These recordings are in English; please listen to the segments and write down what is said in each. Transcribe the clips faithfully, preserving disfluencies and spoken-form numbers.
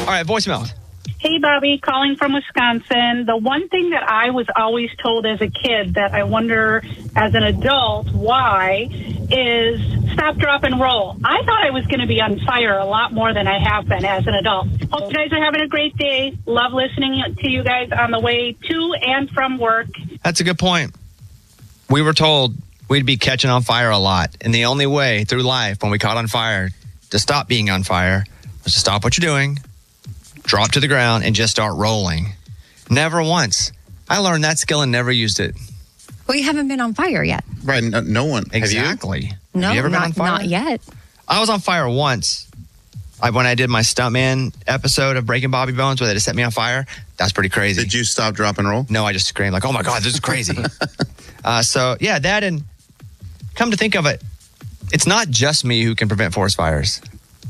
right, voicemail. Hey, Bobby, calling from Wisconsin. The one thing that I was always told as a kid that I wonder as an adult why is stop, drop, and roll. I thought I was going to be on fire a lot more than I have been as an adult. Hope you guys are having a great day. Love listening to you guys on the way to and from work. That's a good point. We were told we'd be catching on fire a lot. And the only way through life when we caught on fire to stop being on fire was to stop what you're doing, drop to the ground, and just start rolling. Never once. I learned that skill and never used it. Well, you haven't been on fire yet. Right. No, no one. Exactly. Have No, Have you ever not, been on fire? not yet. I was on fire once. I, when I did my Stuntman episode of Breaking Bobby Bones where they just set me on fire, that's pretty crazy. Did you stop, drop, and roll? No, I just screamed like, oh my God, this is crazy. uh, so, yeah, that and come to think of it, it's not just me who can prevent forest fires.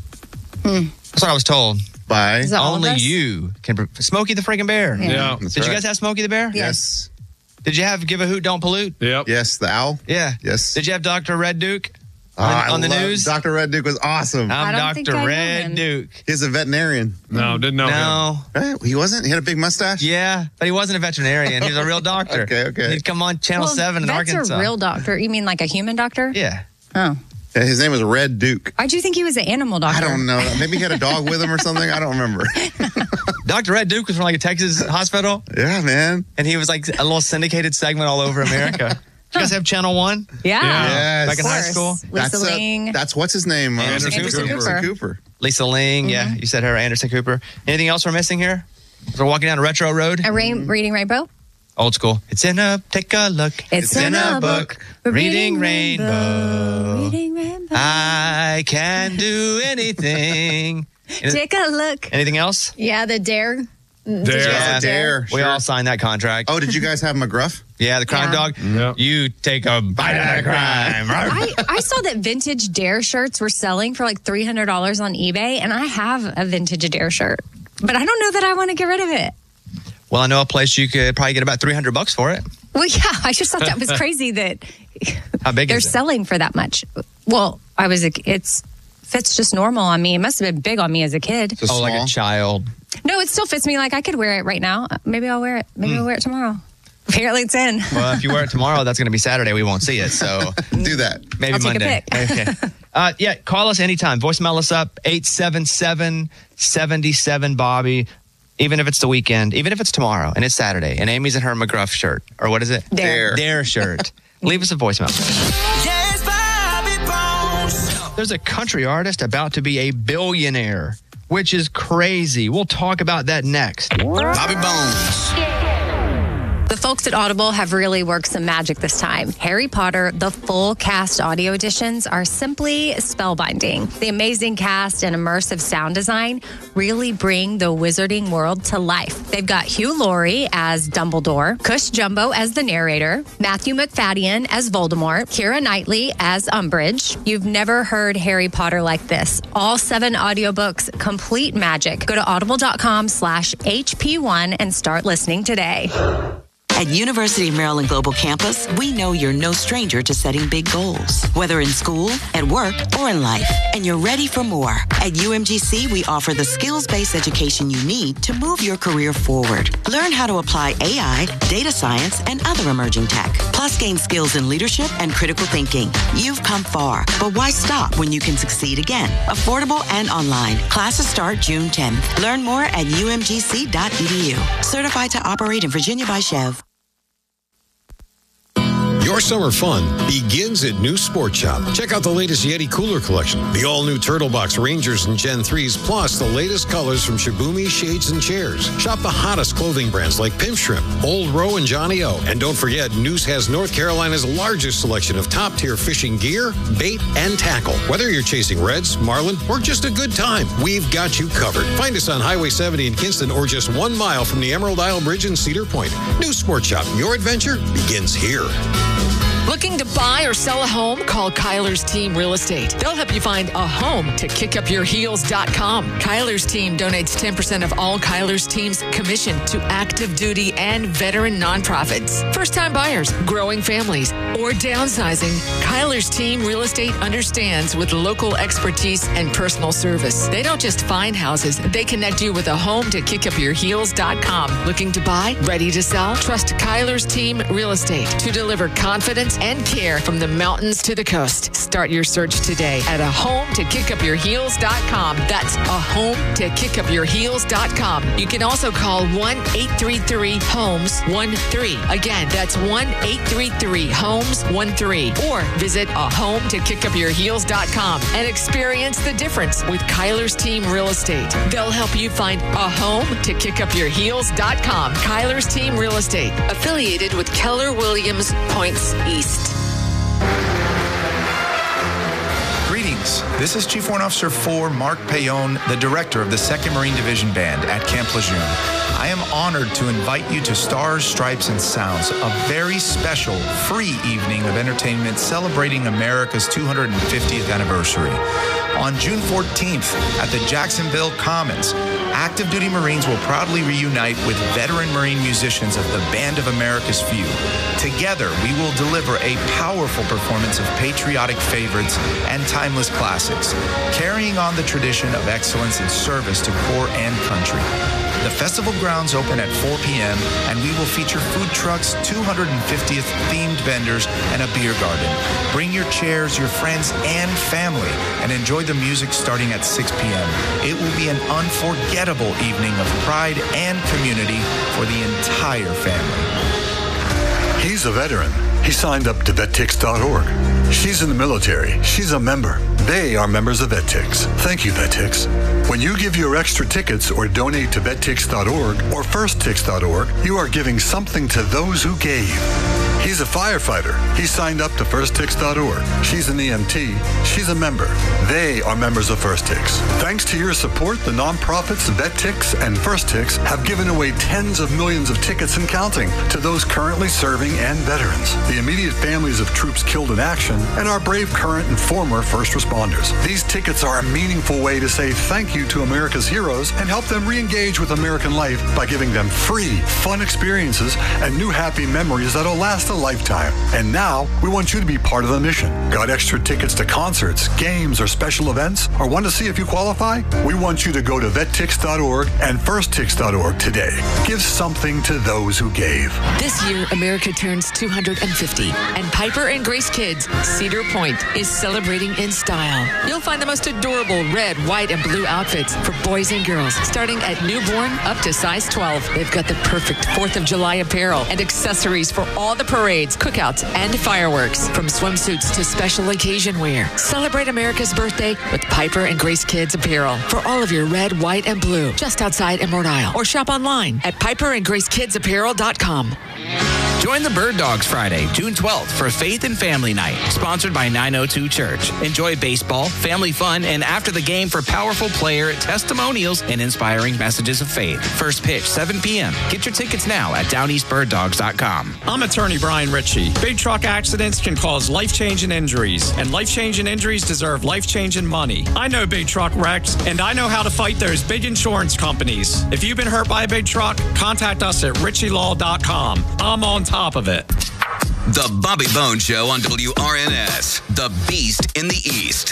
Hmm. That's what I was told. By Is that all of Only us? you can. Pre- Smokey the freaking bear. Yeah. Yeah. That's Did you right. guys have Smokey the bear? Yes. Did you have Give a Hoot, Don't Pollute? Yep. Yes, the owl. Yeah. Yes. Did you have Doctor Red Duke Oh, on, I on the love- news? Doctor Red Duke was awesome. I I'm don't think I Doctor know Red him. Duke. He's a veterinarian. No, didn't know him. No. Right? He wasn't? He had a big mustache? Yeah, but he wasn't a veterinarian. He was a real doctor. Okay, okay. He'd come on Channel Well, seven in that's Arkansas. a real doctor. You mean like a human doctor? Yeah. Oh. Yeah, his name was Red Duke. Why'd you think he was an animal doctor? I don't know. Maybe he had a dog with him or something. I don't remember. Doctor Red Duke was from like a Texas hospital, Yeah, man. and he was like a little syndicated segment all over America. Did you guys have Channel one? Yeah. Yeah. Yes. Back in high Of school? course. Lisa That's, uh, Ling. that's what's his name? Uh, Anderson Anderson Cooper. Cooper. Anderson Cooper. Lisa Ling, yeah. You said her, Anderson Cooper. Anything else we're missing here? As we're walking down a retro road? A rain, reading rainbow. Old school. It's in a, take a look. It's in a book. Reading rainbow. Reading rainbow. I can do anything. Take a look. Anything else? Yeah, the dare. Dare. Yeah. Dare. We Sure. all signed that contract. Oh, did you guys have McGruff? Yeah, the crime Yeah. dog. Yep. You take a bite out of crime. I, I saw that vintage Dare shirts were selling for like three hundred dollars on eBay, and I have a vintage Dare shirt, but I don't know that I want to get rid of it. Well, I know a place you could probably get about three hundred bucks for it. Well, yeah, I just thought that was crazy that How big they're is it? selling for that much. Well, I was, a, it's fits just normal on me. It must have been big on me as a kid. So Oh, like small? a child. No, it still fits me. Like I could wear it right now. Uh, Maybe I'll wear it. Maybe I'll wear it tomorrow. Apparently it's in. Well, if you wear it tomorrow, that's going to be Saturday. We won't see it. So Do that. maybe I'll take a Monday. Okay. Uh, yeah, call us anytime. Voicemail us up, eight seven seven, seven seven, Bobby. Even if it's the weekend, even if it's tomorrow and it's Saturday and Amy's in her McGruff shirt. Or what is it? Dare. Dare shirt. Leave us a voicemail. Yes, Bobby Bones. There's a country artist about to be a billionaire, which is crazy. We'll talk about that next. Bobby Bones. The folks at Audible have really worked some magic this time. Harry Potter, the full cast audio editions are simply spellbinding. The amazing cast and immersive sound design really bring the wizarding world to life. They've got Hugh Laurie as Dumbledore, Cush Jumbo as the narrator, Matthew McFadden as Voldemort, Keira Knightley as Umbridge. You've never heard Harry Potter like this. All seven audiobooks, complete magic. Go to audible.com slash HP1 and start listening today. At University of Maryland Global Campus, we know you're no stranger to setting big goals, whether in school, at work, or in life, and you're ready for more. At U M G C, we offer the skills-based education you need to move your career forward. Learn how to apply A I, data science, and other emerging tech, plus gain skills in leadership and critical thinking. You've come far, but why stop when you can succeed again? Affordable and online. Classes start June tenth. Learn more at U M G C dot E D U. Certified to operate in Virginia by Chev. Your summer fun begins at New Sport Shop. Check out the latest Yeti cooler collection, the all-new Turtle Box Rangers and Gen threes, plus the latest colors from Shibumi Shades and Chairs. Shop the hottest clothing brands like Pimp Shrimp, Old Row, and Johnny O. And don't forget, News has North Carolina's largest selection of top-tier fishing gear, bait, and tackle. Whether you're chasing reds, marlin, or just a good time, we've got you covered. Find us on Highway seventy in Kinston or just one mile from the Emerald Isle Bridge in Cedar Point. New Sport Shop, your adventure begins here. Looking to buy or sell a home? Call Kyler's Team Real Estate. They'll help you find a home to kick up your heels dot com. Kyler's Team donates ten percent of all Kyler's Team's commission to active duty and veteran nonprofits, first-time buyers, growing families, or downsizing. Kyler's Team Real Estate understands with local expertise and personal service. They don't just find houses, they connect you with a home to kick up your heels dot com. Looking to buy? Ready to sell? Trust Kyler's Team Real Estate to deliver confidence and care from the mountains to the coast. Start your search today at a home to kick up your heels dot com. That's a home to kick up your heels dot com. You can also call one eight three three homes one three. Again, that's one eight three three homes one three. Or visit a home to kick up your heels dot com and experience the difference with Kyler's Team Real Estate. They'll help you find a home to kick up your heels dot com. Kyler's Team Real Estate, affiliated with Keller Williams Points East. Greetings. This is Chief Warrant Officer four, Mark Payon, the director of the second Marine Division Band at Camp Lejeune. I am honored to invite you to Stars, Stripes, and Sounds, a very special, free evening of entertainment celebrating America's two hundred fiftieth anniversary. On June fourteenth at the Jacksonville Commons, active duty Marines will proudly reunite with veteran Marine musicians of the Band of America's Few. Together, we will deliver a powerful performance of patriotic favorites and timeless classics, carrying on the tradition of excellence and service to corps and country. The festival grounds open at four p.m. and we will feature food trucks, two hundred fiftieth themed vendors, and a beer garden. Bring your chairs, your friends, and family and enjoy the music starting at six p.m. It will be an unforgettable evening of pride and community for the entire family. He's a veteran. He signed up to vet tix dot org. She's in the military. She's a member. They are members of VetTix. Thank you, VetTix. When you give your extra tickets or donate to vet tix dot org or first tix dot org, you are giving something to those who gave. He's a firefighter. He signed up to first tix dot org. She's an E M T. She's a member. They are members of FirstTix. Thanks to your support, the nonprofits VetTix and FirstTix have given away tens of millions of tickets and counting to those currently serving and veterans, the immediate families of troops killed in action, and our brave current and former first responders. These tickets are a meaningful way to say thank you to America's heroes and help them re-engage with American life by giving them free, fun experiences and new happy memories that'll last a lifetime. And now, we want you to be part of the mission. Got extra tickets to concerts, games, or special events? Or want to see if you qualify? We want you to go to vet tix dot org and first tix dot org today. Give something to those who gave. This year, America turns two hundred fifty, and Piper and Grace Kids Cedar Point is celebrating in style. You'll find the most adorable red, white, and blue outfits for boys and girls, starting at newborn up to size twelve. They've got the perfect fourth of July apparel and accessories for all the parades, cookouts, and fireworks. From swimsuits to special occasion wear. Celebrate America's birthday with Piper and Grace Kids apparel for all of your red, white, and blue, just outside Emerald Isle. Or shop online at piper and grace kids apparel dot com. Join the Bird Dogs Friday, June twelfth for Faith and Family Night, sponsored by nine oh two Church. Enjoy baseball, family fun, and after the game for powerful player testimonials and inspiring messages of faith. First pitch, seven p.m. Get your tickets now at down east bird dogs dot com. I'm attorney Brian Ritchie. Big truck accidents can cause life-changing injuries, and life-changing injuries deserve life-changing money. I know big truck wrecks, and I know how to fight those big insurance companies. If you've been hurt by a big truck, contact us at ritchie law dot com. I'm on top of it. The Bobby Bones Show on W R N S, the Beast in the East.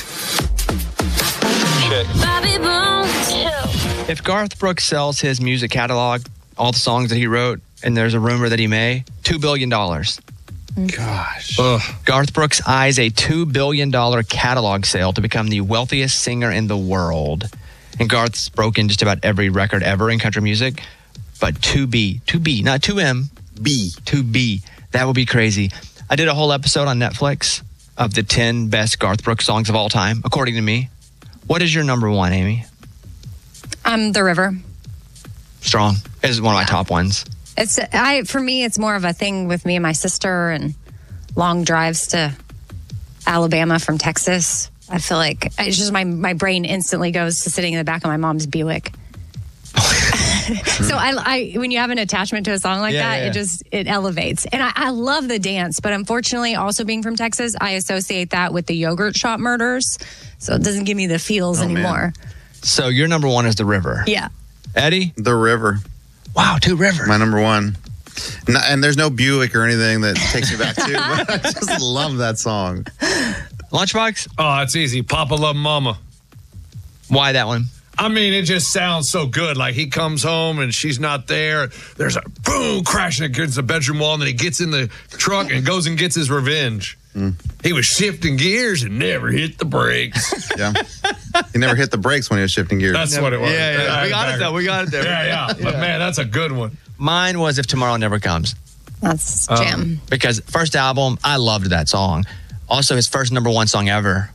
Bobby Bones. If Garth Brooks sells his music catalog, all the songs that he wrote, and there's a rumor that he may, two billion dollars. Gosh. Ugh. Garth Brooks eyes a two billion dollars catalog sale to become the wealthiest singer in the world. And Garth's broken just about every record ever in country music. But two B, two B, not two M, B, two B. That would be crazy. I did a whole episode on Netflix of the ten best Garth Brooks songs of all time, according to me. What is your number one, Amy? Um, The River. Strong. It is one of my top ones. It's I for me, it's more of a thing with me and my sister and long drives to Alabama from Texas. I feel like it's just my, my brain instantly goes to sitting in the back of my mom's Buick. So I, I, when you have an attachment to a song like Yeah, that, yeah, yeah. it just it elevates. And I, I love the dance, but unfortunately, also being from Texas, I associate that with the yogurt shop murders. So it doesn't give me the feels Oh, man. anymore. So your number one is the river. Yeah. Eddie? The River. Wow, two rivers. My number one. No, and there's no Buick or anything that takes me back to, but I just love that song. Lunchbox? Oh, it's easy. Papa Love Mama. Why that one? I mean, it just sounds so good. Like he comes home and she's not there. There's a boom crashing against the bedroom wall, and then he gets in the truck and goes and gets his revenge. Mm. He was shifting gears and never hit the brakes. Yeah. He never hit the brakes when he was shifting gears. That's what it was. Yeah, yeah. We got it though. We got it there. Yeah, yeah. But man, that's a good one. Mine was If Tomorrow Never Comes. That's Um, jam. Because first album, I loved that song. Also, his first number one song ever.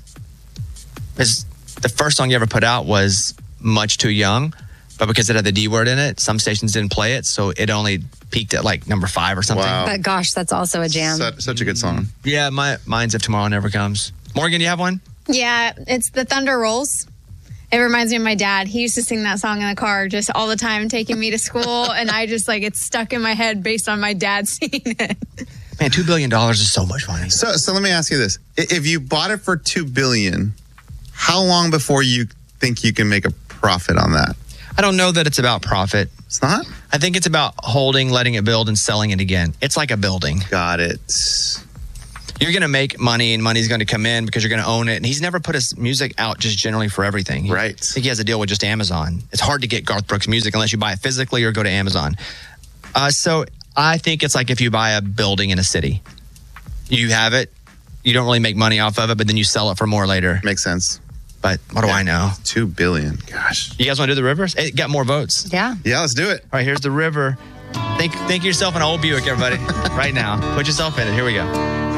His, the first song he ever put out was Much Too Young, but because it had the D word in it, some stations didn't play it, so it only peaked at like number five or something. Wow. But gosh, that's also a jam. Such, such a good song. Yeah, my mine's If Tomorrow Never Comes. Morgan, you have one? Yeah, it's The Thunder Rolls. It reminds me of my dad. He used to sing that song in the car just all the time, taking me to school. And I just like, it's stuck in my head based on my dad singing it. Man, two billion dollars is so much money. So, so let me ask you this: I- if you bought it for two billion, how long before you think you can make a profit on that? I don't know that it's about profit. It's not. I think it's about holding, letting it build, and selling it again. It's like a building. Got it. You're going to make money, and money's going to come in because you're going to own it. And he's never put his music out just generally for everything. He, Right. I think he has a deal with just Amazon. It's hard to get Garth Brooks music unless you buy it physically or go to Amazon. Uh, so I think it's like if you buy a building in a city. You have it. You don't really make money off of it, but then you sell it for more later. Makes sense. But what do Yeah. I know? Two billion. Gosh. You guys want to do the rivers? It got more votes. Yeah. Yeah, let's do it. All right, here's the river. Think, think yourself an old Buick, everybody, right now. Put yourself in it. Here we go.